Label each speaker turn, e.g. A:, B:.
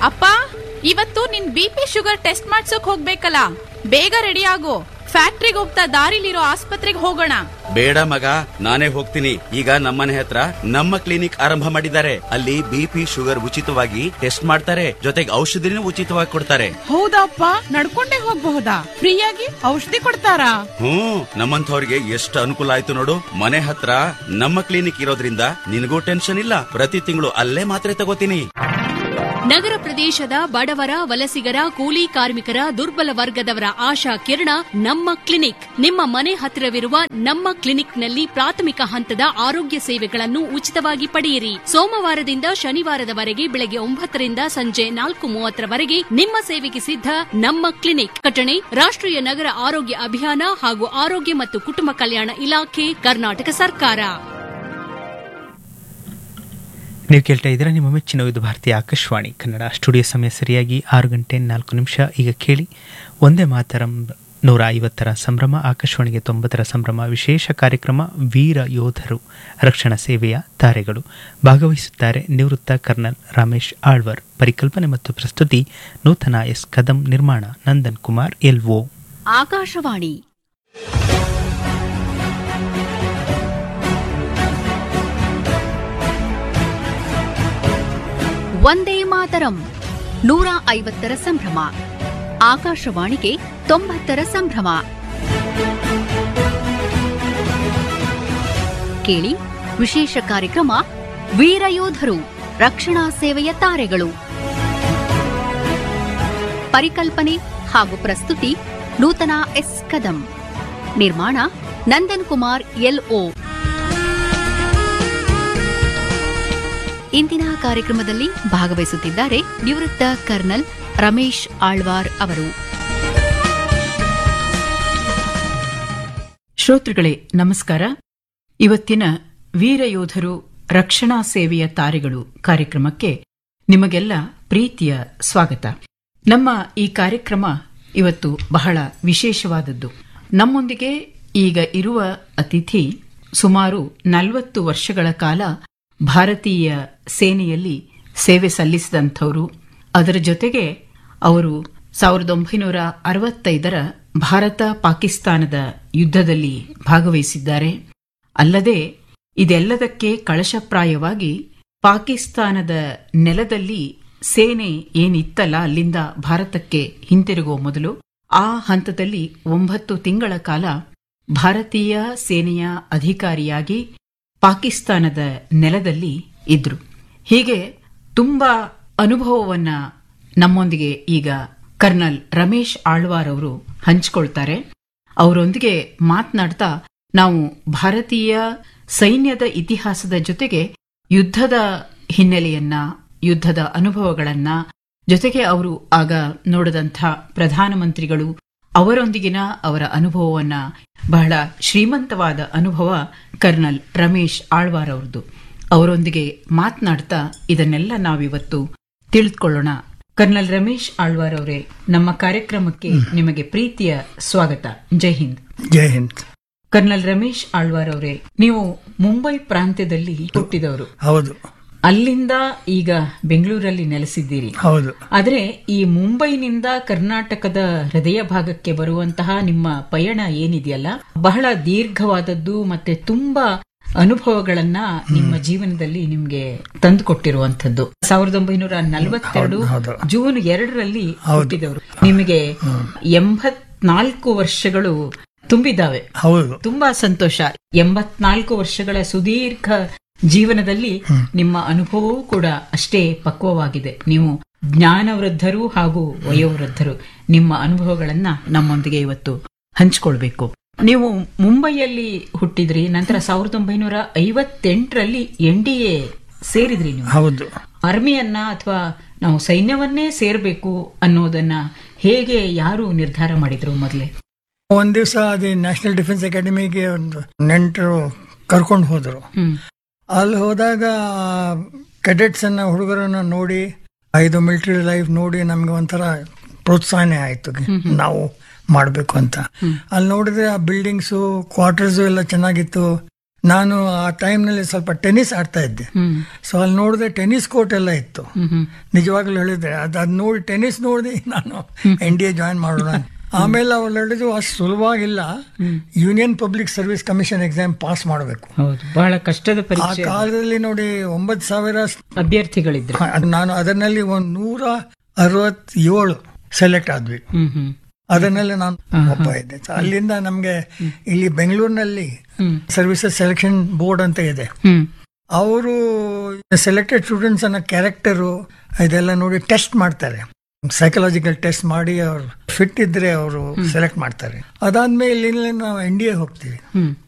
A: ಅಪ್ಪ, ಇವತ್ತು ನಿನ್ BP ಶುಗರ್ ಟೆಸ್ಟ್ ಮಾಡ್ಸೋಕ್ ಹೋಗ್ಬೇಕಲ್ಲ, ಬೇಗ ರೆಡಿ ಆಗು. ಫ್ಯಾಕ್ಟ್ರಿಗೆ ಹೋಗ್ತಾ ದಾರಿಲಿರೋ ಆಸ್ಪತ್ರೆಗೆ ಹೋಗೋಣ.
B: ಬೇಡ ಮಗ, ನಾನೇ ಹೋಗ್ತೀನಿ. ಈಗ ನಮ್ಮನೆ ಹತ್ರ ನಮ್ಮ ಕ್ಲಿನಿಕ್ ಆರಂಭ ಮಾಡಿದ್ದಾರೆ. ಅಲ್ಲಿ BP ಶುಗರ್ ಉಚಿತವಾಗಿ ಟೆಸ್ಟ್ ಮಾಡ್ತಾರೆ, ಜೊತೆಗೆ ಔಷಧಿನೂ ಉಚಿತವಾಗಿ ಕೊಡ್ತಾರೆ.
C: ಹೌದಪ್ಪ, ನಡ್ಕೊಂಡೇ ಹೋಗ್ಬಹುದಾ? ಫ್ರೀಯಾಗಿ ಔಷಧಿ ಕೊಡ್ತಾರಾ?
B: ನಮ್ಮಂಥವ್ರಿಗೆ ಎಷ್ಟು ಅನುಕೂಲ ಆಯ್ತು ನೋಡು. ಮನೆ ಹತ್ರ ನಮ್ಮ ಕ್ಲಿನಿಕ್ ಇರೋದ್ರಿಂದ ನಿನಗೂ ಟೆನ್ಷನ್ ಇಲ್ಲ. ಪ್ರತಿ ತಿಂಗಳು ಅಲ್ಲೇ ಮಾತ್ರೆ ತಗೋತೀನಿ.
D: ನಗರ ಪ್ರದೇಶದ ಬಡವರ, ವಲಸಿಗರ, ಕೂಲಿ ಕಾರ್ಮಿಕರ, ದುರ್ಬಲ ವರ್ಗದವರ ಆಶಾ ಕಿರಣ ನಮ್ಮ ಕ್ಲಿನಿಕ್. ನಿಮ್ಮ ಮನೆ ಹತ್ತಿರವಿರುವ ನಮ್ಮ ಕ್ಲಿನಿಕ್ನಲ್ಲಿ ಪ್ರಾಥಮಿಕ ಹಂತದ ಆರೋಗ್ಯ ಸೇವೆಗಳನ್ನು ಉಚಿತವಾಗಿ ಪಡೆಯಿರಿ. ಸೋಮವಾರದಿಂದ ಶನಿವಾರದವರೆಗೆ ಬೆಳಗ್ಗೆ 9 ರಿಂದ ಸಂಜೆ 4:30 ನಿಮ್ಮ ಸೇವೆಗೆ ಸಿದ್ಧ. ನಮ್ಮ ಕ್ಲಿನಿಕ್. ಕಟಣೆ ರಾಷ್ಟ್ರೀಯ ನಗರ ಆರೋಗ್ಯ ಅಭಿಯಾನ ಹಾಗೂ ಆರೋಗ್ಯ ಮತ್ತು ಕುಟುಂಬ ಕಲ್ಯಾಣ ಇಲಾಖೆ, ಕರ್ನಾಟಕ ಸರ್ಕಾರ.
E: ನೀವು ಕೇಳ್ತಾ ಇದ್ದೀರಾ ನಿಮ್ಮ ಮೆಚ್ಚಿನ ಇದು ಭಾರತೀಯ ಆಕಾಶವಾಣಿ ಕನ್ನಡ. ಸ್ಟುಡಿಯೋ ಸಮಯ ಸರಿಯಾಗಿ 6:04. ಈಗ ಕೇಳಿ ಒಂದೇ ಮಾತರಂ 150ರ ಸಂಭ್ರಮ, ಆಕಾಶವಾಣಿಗೆ 90ರ ಸಂಭ್ರಮ ವಿಶೇಷ ಕಾರ್ಯಕ್ರಮ. ವೀರ ಯೋಧರು ರಕ್ಷಣಾ ಸೇವೆಯ ತಾರೆಗಳು. ಭಾಗವಹಿಸುತ್ತಾರೆ ನಿವೃತ್ತ ಕರ್ನಲ್ ರಮೇಶ್ ಆಳ್ವರ್. ಪರಿಕಲ್ಪನೆ ಮತ್ತು ಪ್ರಸ್ತುತಿ ನೂತನ ಎಸ್ ಕದಂ. ನಿರ್ಮಾಣ ನಂದನ್ ಕುಮಾರ್ LO.
D: ಆಕಾಶವಾಣಿ ವಂದೇ ಮಾತರಂ 150ರ ಸಂಭ್ರಮ, ಆಕಾಶವಾಣಿಗೆ 90ರ ಸಂಭ್ರಮ. ಕೇಳಿ ವಿಶೇಷ ಕಾರ್ಯಕ್ರಮ ವೀರಯೋಧರು ರಕ್ಷಣಾ ಸೇವೆಯ ತಾರೆಗಳು. ಪರಿಕಲ್ಪನೆ ಹಾಗೂ ಪ್ರಸ್ತುತಿ ನೂತನ ಎಸ್ ಕದಂ. ನಿರ್ಮಾಣ ನಂದನ್ ಕುಮಾರ್ LO. ಇಂದಿನ ಕಾರ್ಯಕ್ರಮದಲ್ಲಿ ಭಾಗವಹಿಸುತ್ತಿದ್ದಾರೆ ನಿವೃತ್ತ ಕರ್ನಲ್ ರಮೇಶ್ ಆಳ್ವಾರ್ ಅವರು.
C: ಶ್ರೋತೃಗಳೇ ನಮಸ್ಕಾರ. ಇವತ್ತಿನ ವೀರಯೋಧರು ರಕ್ಷಣಾ ಸೇವೆಯ ತಾರೆಗಳು ಕಾರ್ಯಕ್ರಮಕ್ಕೆ ನಿಮಗೆಲ್ಲ ಪ್ರೀತಿಯ ಸ್ವಾಗತ. ನಮ್ಮ ಈ ಕಾರ್ಯಕ್ರಮ ಇವತ್ತು ಬಹಳ ವಿಶೇಷವಾದದ್ದು. ನಮ್ಮೊಂದಿಗೆ ಈಗ ಇರುವ ಅತಿಥಿ ಸುಮಾರು 40 ವರ್ಷಗಳ ಕಾಲ ಭಾರತೀಯ ಸೇನೆಯಲ್ಲಿ ಸೇವೆ ಸಲ್ಲಿಸಿದಂಥವರು. ಅದರ ಜೊತೆಗೆ ಅವರು 1965ರ ಭಾರತ ಪಾಕಿಸ್ತಾನದ ಯುದ್ಧದಲ್ಲಿ ಭಾಗವಹಿಸಿದ್ದಾರೆ. ಅಲ್ಲದೆ ಇದೆಲ್ಲದಕ್ಕೆ ಕಳಶಪ್ರಾಯವಾಗಿ ಪಾಕಿಸ್ತಾನದ ನೆಲದಲ್ಲಿ ಸೇನೆ ಏನಿತ್ತಲ್ಲ, ಅಲ್ಲಿಂದ ಭಾರತಕ್ಕೆ ಹಿಂತಿರುಗುವ ಮೊದಲು ಆ ಹಂತದಲ್ಲಿ 9 ತಿಂಗಳ ಕಾಲ ಭಾರತೀಯ ಸೇನೆಯ ಅಧಿಕಾರಿಯಾಗಿ ಪಾಕಿಸ್ತಾನದ ನೆಲದಲ್ಲಿ ಇದ್ರು. ಹೀಗೆ ತುಂಬಾ ಅನುಭವವನ್ನ ನಮ್ಮೊಂದಿಗೆ ಈಗ ಕರ್ನಲ್ ರಮೇಶ್ ಆಳ್ವಾರ್ ಅವರು ಹಂಚಿಕೊಳ್ತಾರೆ. ಅವರೊಂದಿಗೆ ಮಾತನಾಡ್ತಾ ನಾವು ಭಾರತೀಯ ಸೈನ್ಯದ ಇತಿಹಾಸದ ಜೊತೆಗೆ ಯುದ್ಧದ ಹಿನ್ನೆಲೆಯನ್ನ, ಯುದ್ಧದ ಅನುಭವಗಳನ್ನ, ಜೊತೆಗೆ ಅವರು ಆಗ ನೋಡಿದಂಥ ಪ್ರಧಾನಮಂತ್ರಿಗಳು ಅವರೊಂದಿಗಿನ ಅವರ ಅನುಭವವನ್ನ, ಬಹಳ ಶ್ರೀಮಂತವಾದ ಅನುಭವ ಕರ್ನಲ್ ರಮೇಶ್ ಆಳ್ವಾರ್ ಅವರದು. ಅವರೊಂದಿಗೆ ಮಾತನಾಡ್ತಾ ಇದನ್ನೆಲ್ಲ ನಾವಿವತ್ತು ತಿಳಿದುಕೊಳ್ಳೋಣ. ಕರ್ನಲ್ ರಮೇಶ್ ಆಳ್ವಾರ್ ಅವರೇ, ನಮ್ಮ ಕಾರ್ಯಕ್ರಮಕ್ಕೆ ನಿಮಗೆ ಪ್ರೀತಿಯ ಸ್ವಾಗತ. ಜೈ ಹಿಂದ್.
F: ಜೈ ಹಿಂದ್.
C: ಕರ್ನಲ್ ರಮೇಶ್ ಆಳ್ವಾರ್ ಅವರೇ, ನೀವು ಮುಂಬೈ ಪ್ರಾಂತ್ಯದಲ್ಲಿ ಹುಟ್ಟಿದವರು.
F: ಹೌದು.
C: ಅಲ್ಲಿಂದ ಈಗ ಬೆಂಗಳೂರಲ್ಲಿ ನೆಲೆಸಿದ್ದೀರಿ.
F: ಹೌದು.
C: ಆದರೆ ಈ ಮುಂಬೈನಿಂದ ಕರ್ನಾಟಕದ ಹೃದಯ ಭಾಗಕ್ಕೆ ಬರುವಂತಹ ನಿಮ್ಮ ಪಯಣ ಏನಿದೆಯಲ್ಲ, ಬಹಳ ದೀರ್ಘವಾದದ್ದು ಮತ್ತೆ ತುಂಬಾ ಅನುಭವಗಳನ್ನ ನಿಮ್ಮ ಜೀವನದಲ್ಲಿ ನಿಮ್ಗೆ ತಂದುಕೊಟ್ಟಿರುವಂತದ್ದು. 1942 ಜೂನ್ 2ರಲ್ಲಿ ಹುಟ್ಟಿದವರು. ನಿಮಗೆ 84 ವರ್ಷಗಳು ತುಂಬಿದ್ದಾವೆ.
F: ಹೌದು.
C: ತುಂಬಾ ಸಂತೋಷ. 84 ವರ್ಷಗಳ ಸುದೀರ್ಘ ಜೀವನದಲ್ಲಿ ನಿಮ್ಮ ಅನುಭವವೂ ಕೂಡ ಅಷ್ಟೇ ಪಕ್ವವಾಗಿದೆ. ನೀವು ಜ್ಞಾನವೃದ್ಧರು ಹಾಗೂ ವಯೋವೃದ್ಧರು. ನಿಮ್ಮ ಅನುಭವಗಳನ್ನ ನಮ್ಮೊಂದಿಗೆ ಇವತ್ತು ಹಂಚಿಕೊಳ್ಬೇಕು. ನೀವು ಮುಂಬೈಯಲ್ಲಿ ಹುಟ್ಟಿದ್ರಿ, ನಂತರ 1958ರಲ್ಲಿ NDA ಸೇರಿದ್ರಿ. ನೀವು
F: ಹೌದು.
C: ಆರ್ಮಿಯನ್ನ ಅಥವಾ ನಾವು ಸೈನ್ಯವನ್ನೇ ಸೇರ್ಬೇಕು ಅನ್ನೋದನ್ನ ಹೇಗೆ, ಯಾರು ನಿರ್ಧಾರ ಮಾಡಿದ್ರು ಮೊದಲೇ?
F: ಒಂದ್ ದಿವಸ ಅದೇ ನ್ಯಾಷನಲ್ ಡಿಫೆನ್ಸ್ ಅಕಾಡೆಮಿಗೆ ಒಂದು ನೆಂಟರು ಕರ್ಕೊಂಡು ಹೋದ್ರು. ಅಲ್ಲಿ ಹೋದಾಗ ಕೆಡೆಟ್ಸ್ ಅನ್ನ, ಹುಡುಗರನ್ನ ನೋಡಿ, ಇದು ಮಿಲಿಟರಿ ಲೈಫ್ ನೋಡಿ ನಮ್ಗೆ ಒಂಥರ ಪ್ರೋತ್ಸಾಹನೆ ಆಯ್ತು, ನಾವು ಮಾಡಬೇಕು ಅಂತ. ಅಲ್ಲಿ ನೋಡಿದ್ರೆ ಆ ಬಿಲ್ಡಿಂಗ್ಸು, ಕ್ವಾರ್ಟರ್ಸು ಎಲ್ಲ ಚೆನ್ನಾಗಿತ್ತು. ನಾನು ಆ ಟೈಮ್ನಲ್ಲಿ ಸ್ವಲ್ಪ ಟೆನ್ನಿಸ್ ಆಡ್ತಾ ಇದ್ದೆ. ಸೊ ಅಲ್ಲಿ ನೋಡಿದೆ ಟೆನ್ನಿಸ್ ಕೋರ್ಟ್ ಎಲ್ಲ ಇತ್ತು. ನಿಜವಾಗ್ಲೂ ಹೇಳಿದ್ರೆ ಅದ್ ನೋಡಿ ಟೆನ್ನಿಸ್ ನೋಡಿದೆ ನಾನು NDA ಜಾಯಿನ್ ಮಾಡೋಣ ಅಂತ. ಆಮೇಲೆ ಅವ್ರು ಹೇಳಿದ್ರು ಅಷ್ಟು ಸುಲಭವಾಗಿಲ್ಲ, union public service commission exam pass ಮಾಡಬೇಕು.
C: ಬಹಳ ಕಷ್ಟದ
F: ಆ
C: ಪರೀಕ್ಷೆ.
F: ಕಾಲದಲ್ಲಿ ನೋಡಿ 9,000
C: ಅಭ್ಯರ್ಥಿಗಳಿದ್ರು.
F: ನಾನು ಅದರಲ್ಲಿ 167 ಸೆಲೆಕ್ಟ್ ಆದ್ವಿ. ಅದನ್ನೆಲ್ಲ ನಾನು ಒಬ್ಬ ಇದ್ದೆ. ಅಲ್ಲಿಂದ ನಮ್ಗೆ ಇಲ್ಲಿ ಬೆಂಗಳೂರಿನಲ್ಲಿ ಸರ್ವಿಸಸ್ ಸೆಲೆಕ್ಷನ್ ಬೋರ್ಡ್ ಅಂತ ಇದೆ. ಅವರು ಸೆಲೆಕ್ಟೆಡ್ ಸ್ಟೂಡೆಂಟ್ಸ್ ಅನ್ನ ಕ್ಯಾರೆಕ್ಟರು ಇದೆಲ್ಲ ನೋಡಿ ಟೆಸ್ಟ್ ಮಾಡ್ತಾರೆ. ಸೈಕಲಾಜಿಕಲ್ ಟೆಸ್ಟ್ ಮಾಡಿ ಅವ್ರು ಫಿಟ್ ಇದ್ರೆ ಅವರು ಸೆಲೆಕ್ಟ್ ಮಾಡ್ತಾರೆ. ಅದಾದ್ಮೇಲೆ ಇಲ್ಲಿ ನಾವು NDA ಹೋಗ್ತೀವಿ.